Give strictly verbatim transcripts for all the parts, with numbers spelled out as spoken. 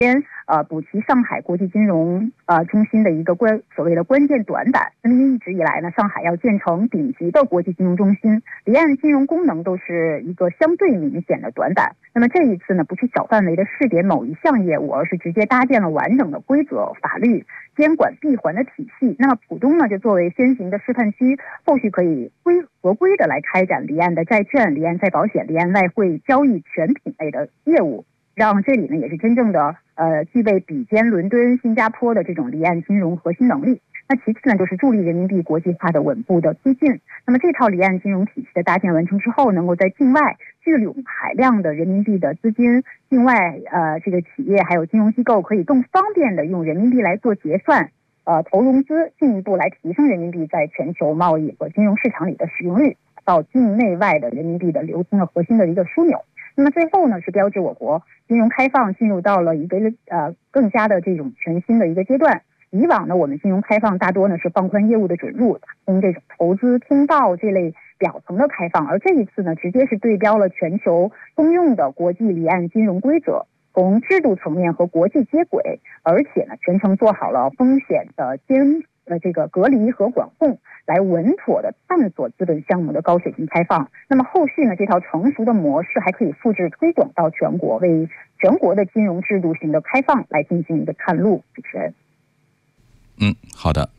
先呃补齐上海国际金融呃中心的一个关所谓的关键短板。那么因为一直以来呢，上海要建成顶级的国际金融中心，离岸金融功能都是一个相对明显的短板。那么这一次呢，不去小范围的试点某一项业务，而是直接搭建了完整的规则、法律、监管闭环的体系。那么浦东呢，就作为先行的示范区，后续可以规合规的来开展离岸的债券、离岸再保险、离岸外汇交易全品类的业务。让这里呢也是真正的呃具备比肩伦敦、新加坡的这种离岸金融核心能力。那其次呢，就是助力人民币国际化的稳步的推进。那么这套离岸金融体系的搭建完成之后，能够在境外聚拢海量的人民币的资金，境外呃这个企业还有金融机构可以更方便的用人民币来做结算、呃投融资，进一步来提升人民币在全球贸易和金融市场里的使用率，到境内外的人民币的流通的核心的一个枢纽。那么最后呢，是标志我国金融开放进入到了一个呃更加的这种全新的一个阶段。以往呢，我们金融开放大多呢是放宽业务的准入，从这种投资通道这类表层的开放，而这一次呢，直接是对标了全球通用的国际离岸金融规则，从制度层面和国际接轨，而且呢，全程做好了风险的监呃这个隔离和管控，来稳妥的探索资本项目的高水平开放。那么后续呢，这套成熟的模式还可以复制推广到全国，为全国的金融制度型的开放来进行一个探路。主持人， 嗯，好的。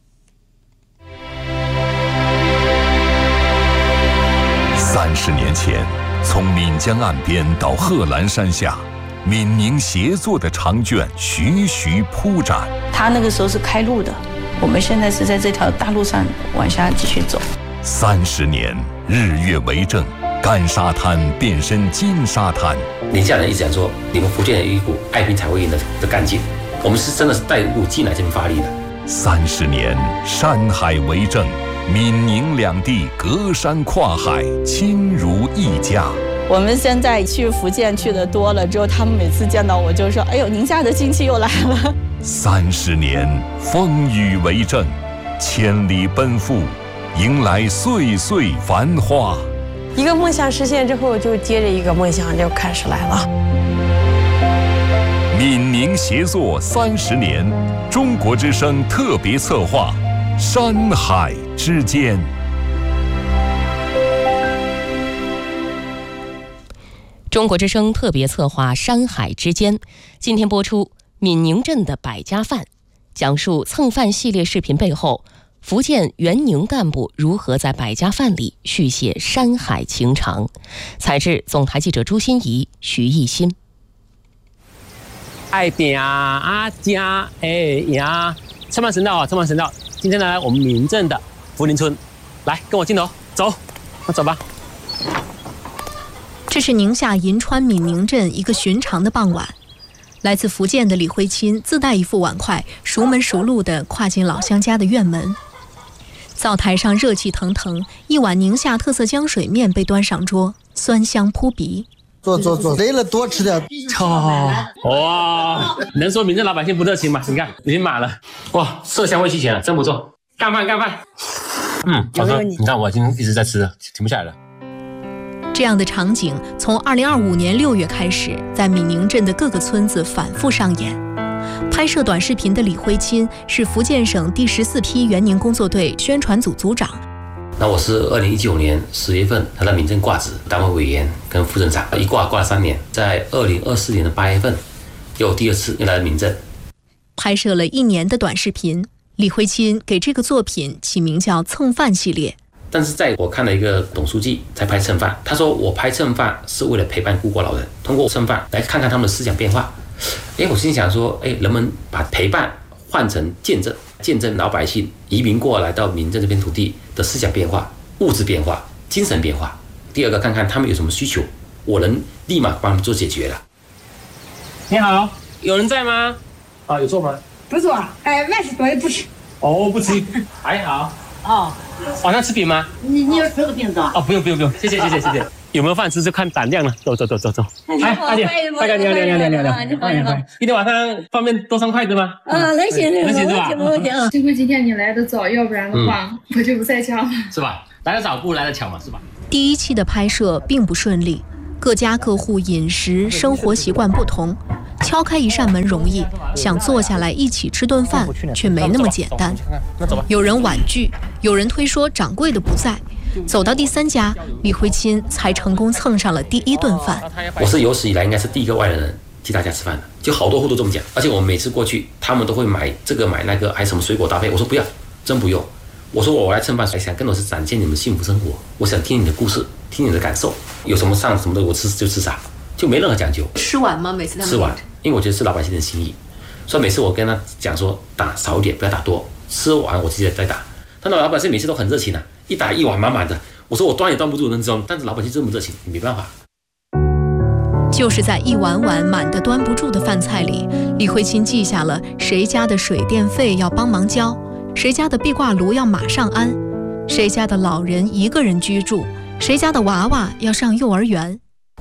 三十年前，从岷江岸边到贺兰山下，闽宁协作的长卷徐徐铺展。 他那个时候是开路的，我们现在是在这条大路上往下继续走。 三十年，日月为证，干沙滩变身金沙滩。 宁夏人一直讲说，你们福建有一股爱拼才会赢的的干劲，我们是真的是带路进来这边发力的。 三十年，山海为证，闽宁两地隔山跨海，亲如一家。 我们现在去福建去的多了之后，他们每次见到我就说：“哎呦，宁夏的亲戚又来了。” 三十年，风雨为证，千里奔赴，迎来岁岁繁华。 一个梦想实现之后，就接着一个梦想就开始来了。 闽宁协作三十年，中国之声特别策划，山海之间。 中国之声特别策划《山海之间》，今天播出闽宁镇的百家饭，讲述蹭饭系列视频背后，福建原宁干部如何在百家饭里续写山海情长。采制总台记者朱欣怡、徐艺新。 爱点啊家哎呀，称曼神道啊，称曼神道。今天来我们闽镇的福林村，来跟我镜头走，那走吧。 这是宁夏银川闽宁镇一个寻常的傍晚，来自福建的李慧钦自带一副碗筷，熟门熟路地跨进老乡家的院门。灶台上热气腾腾，一碗宁夏特色浆水面被端上桌，酸香扑鼻。 坐坐坐，累了多吃点。 哇，能说闽镇老百姓不热情吗？你看已经满了，哇，色香味俱全了，真不错。干饭干饭，嗯，好吃。你看我今天一直在吃，停不下来了。 这样的场景从二零二五年六月开始，在闽宁镇的各个村子反复上演。拍摄短视频的李辉钦是福建省第十四批原宁工作队宣传组组长。 那我是二零一九年十月份来到闽镇挂职，担任委员跟副镇长，一挂挂了三年。在二零二四年的八月份，又第二次又来到闽镇， 拍摄了一年的短视频。李辉钦给这个作品起名叫“蹭饭系列”。 但是在我看了一个董书记在拍蹭饭，他说我拍蹭饭是为了陪伴孤寡老人，通过蹭饭来看看他们的思想变化。哎，我心想说，哎，人们把陪伴换成见证，见证老百姓移民过来到闽镇这片土地的思想变化、物质变化、精神变化。第二个，看看他们有什么需求，我能立马帮他们做解决了。 你好，有人在吗？啊，有坐吗？ 不坐，哎，万事多也不吃。 哦，不吃。还好。哦，晚上吃饼吗？ 你你要吃个饼子？ 哦，不用不用不用，谢谢谢谢谢谢。有没有饭吃就看胆量了。走走走走走。哎，大姐，大哥，你好你好你好你好你好。你好你好。今天晚上方便多上筷子吗？ 啊，能行能行是吧？ 没问题啊。 幸亏今天你来的早，要不然的话我就不在家了。 是吧？来得早不如来得巧嘛，是吧？ 第一期的拍摄并不顺利，各家各户饮食生活习惯不同， 敲开一扇门容易，想坐下来一起吃顿饭却没那么简单。有人婉拒，有人推说掌柜的不在。走到第三家，李慧钦才成功蹭上了第一顿饭。 我是有史以来应该是第一个外来人替大家吃饭的，就好多户都这么讲。而且我每次过去，他们都会买这个买那个，还什么水果搭配。我说不要，真不用。我说我来蹭饭，想更多是展现你们幸福生活。我想听你的故事，听你的感受，有什么上什么的，我吃就吃啥，就没任何讲究。 吃完吗？每次他们吃完，因为我觉得是老百姓的心意，所以每次我跟他讲说打少一点，不要打多，吃完我自己再打。但老百姓每次都很热情啊，一打一碗满满的。我说我端也端不住，能知道吗？但是老百姓这么热情，你没办法。 就是在一碗碗满得端不住的饭菜里，李慧钦记下了谁家的水电费要帮忙交，谁家的壁挂炉要马上安，谁家的老人一个人居住，谁家的娃娃要上幼儿园。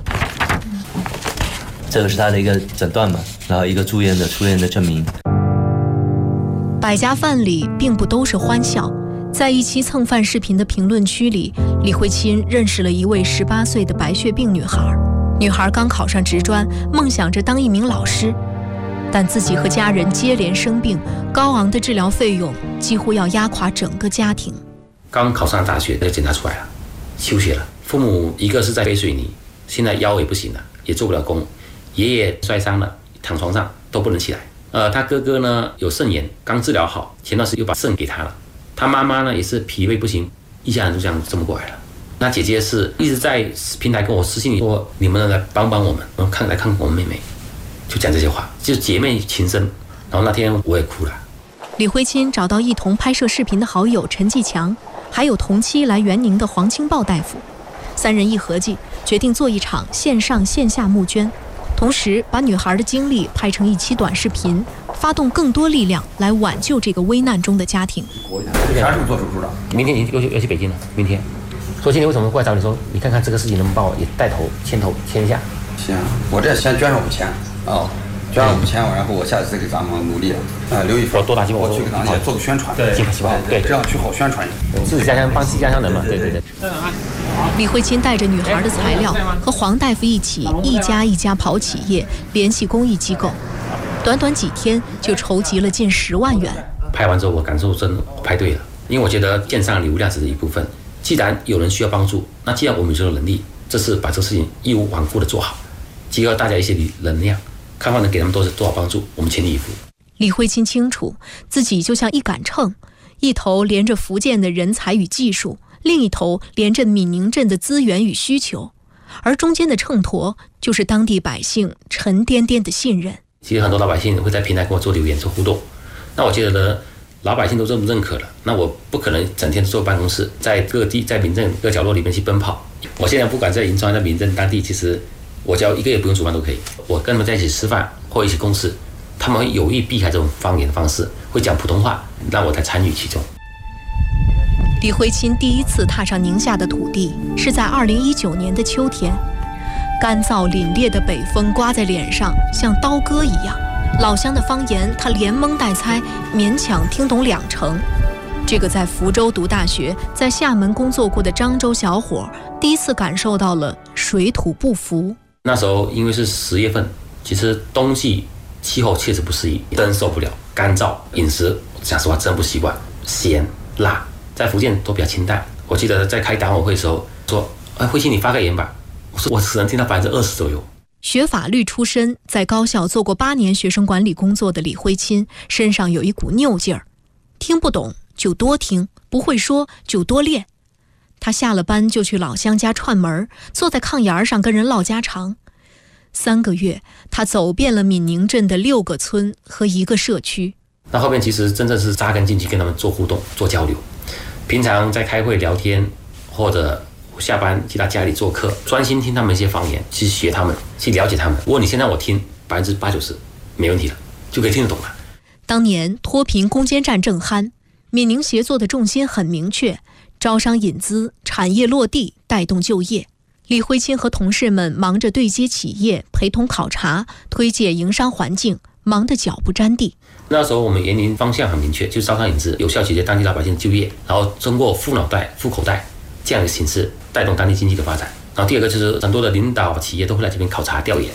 这个是他的一个诊断嘛，然后一个住院的出院的证明。 百家饭里并不都是欢笑。在一期蹭饭视频的评论区里，李慧钦认识了一位十八岁的白血病女孩。女孩刚考上职专，梦想着当一名老师，但自己和家人接连生病，高昂的治疗费用几乎要压垮整个家庭。 刚考上大学，那个检查出来了，休学了。父母一个是在背水泥，现在腰也不行了，也做不了工。爷爷摔伤了，躺床上都不能起来。呃，他哥哥呢有肾炎，刚治疗好，前段时间又把肾给他了。他妈妈呢也是疲惫不行，一家人就这样这么过来了。那姐姐是一直在平台跟我私信说，你们来帮帮我们，看来看看我们妹妹，就讲这些话，就姐妹情深。然后那天我也哭了。 李慧钦找到一同拍摄视频的好友陈继强，还有同期来援宁的黄清豹大夫，三人一合计，决定做一场线上线下募捐，同时把女孩的经历拍成一期短视频，发动更多力量来挽救这个危难中的家庭。 啥时候做手术的？明天要去要去北京了，明天。说今天为什么过来找你说，你看看这个事情能不能帮我也带头牵头牵一下？ 行，我这先捐上五千啊，捐上五千，然后我下次给咱们努力啊，刘一峰多打几我去给咱们做个宣传， 对，尽可希望，对， 这样去好宣传。 自己家乡帮自己家乡人嘛，对对对。 李慧钦带着女孩的材料，和黄大夫一起一家一家跑企业，联系公益机构，短短几天就筹集了近十万元。 拍完之后，我感受真拍对了，因为我觉得线上流量只是一部分。既然有人需要帮助，那既然我们有这个能力，这次把这个事情义无反顾的做好，集合大家一些能量，看看能给他们多多少帮助，我们全力以赴。 李慧钦清楚，自己就像一杆秤，一头连着福建的人才与技术，另一头连着闽宁镇的资源与需求，而中间的秤砣就是当地百姓沉甸甸的信任。 其实很多老百姓会在平台跟我做留言做互动，那我觉得呢，老百姓都这么认可了，那我不可能整天坐办公室，在各地在民政各角落里面去奔跑。我现在不管在银川在民政当地，其实我只要一个月不用煮饭都可以。我跟他们在一起吃饭或一起共事，他们会有意避开这种方言的方式，会讲普通话，让我才参与其中。 李慧钦第一次踏上宁夏的土地是在二零一九年的秋天，干燥凛冽的北风刮在脸上，像刀割一样。老乡的方言，他连蒙带猜，勉强听懂两成。这个在福州读大学、在厦门工作过的漳州小伙，第一次感受到了水土不服。 那时候因为是十月份，其实冬季气候确实不适宜，真受不了，干燥，饮食讲实话真不习惯，咸辣，在福建都比较清淡。我记得在开党委会的时候说，哎，慧钦你发个言吧，我说我只能听到百分之二十左右。 学法律出身，在高校做过八年学生管理工作的李慧钦身上有一股拗劲儿，听不懂就多听，不会说就多练。他下了班就去老乡家串门，坐在炕沿上跟人唠家常。三个月，他走遍了闽宁镇的六个村和一个社区。 那后面其实真正是扎根进去，跟他们做互动、做交流。平常在开会聊天，或者下班去他家里做客，专心听他们一些方言，去学他们，去了解他们。如果你现在我听百分之八九十没问题了，就可以听得懂了。 当年脱贫攻坚战正酣，闽宁协作的重心很明确，招商引资，产业落地，带动就业。李慧钦和同事们忙着对接企业，陪同考察，推介营商环境，忙得脚不沾地。 那时候我们园林方向很明确，就是招商引资，有效解决当地老百姓的就业，然后通过富脑袋、富口袋这样的形式带动当地经济的发展。然后第二个就是很多的领导企业都会来这边考察调研，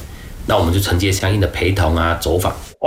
那我们就承接相应的陪同啊、走访。